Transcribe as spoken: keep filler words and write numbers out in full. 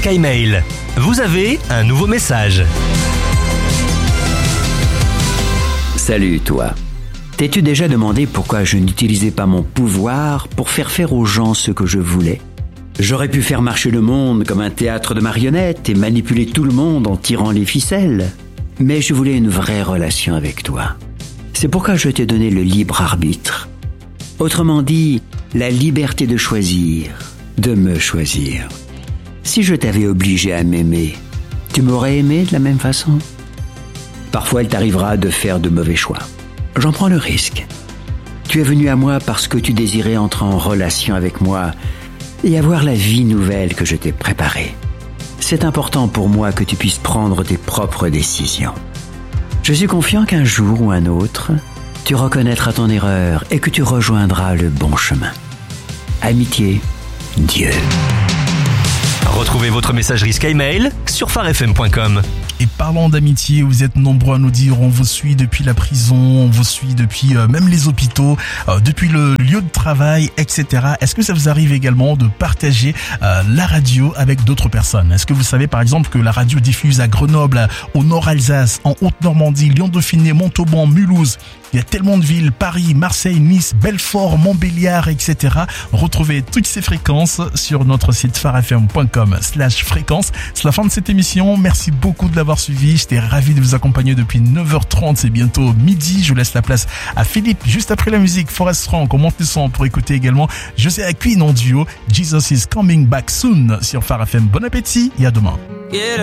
SkyMail. Vous avez un nouveau message. Salut toi. T'es-tu déjà demandé pourquoi je n'utilisais pas mon pouvoir pour faire faire aux gens ce que je voulais ? J'aurais pu faire marcher le monde comme un théâtre de marionnettes et manipuler tout le monde en tirant les ficelles. Mais je voulais une vraie relation avec toi. C'est pourquoi je t'ai donné le libre arbitre. Autrement dit, la liberté de choisir, de me choisir. Si je t'avais obligé à m'aimer, tu m'aurais aimé de la même façon ? Parfois, il t'arrivera de faire de mauvais choix. J'en prends le risque. Tu es venu à moi parce que tu désirais entrer en relation avec moi et avoir la vie nouvelle que je t'ai préparée. C'est important pour moi que tu puisses prendre tes propres décisions. Je suis confiant qu'un jour ou un autre, tu reconnaîtras ton erreur et que tu rejoindras le bon chemin. Amitié, Dieu. Retrouvez votre messagerie SkyMail sur phare f m point com. Et parlant d'amitié, vous êtes nombreux à nous dire on vous suit depuis la prison, on vous suit depuis euh, même les hôpitaux, euh, depuis le lieu de travail, et cetera. Est-ce que ça vous arrive également de partager euh, la radio avec d'autres personnes ? Est-ce que vous savez par exemple que la radio diffuse à Grenoble, au Nord-Alsace, en Haute-Normandie, Lyon-Dauphiné, Montauban, Mulhouse ? Il y a tellement de villes, Paris, Marseille, Nice, Belfort, Montbéliard, et cetera. Retrouvez toutes ces fréquences sur notre site phare f m point com slash fréquence. C'est la fin de cette émission. Merci beaucoup de l'avoir suivi. J'étais ravi de vous accompagner depuis neuf heures trente. C'est bientôt midi. Je laisse la place à Philippe juste après la musique. Forest Frank, on monte le son pour écouter également José Aquin en duo. Jesus is coming back soon sur Phare F M. Bon appétit et à demain. Yeah.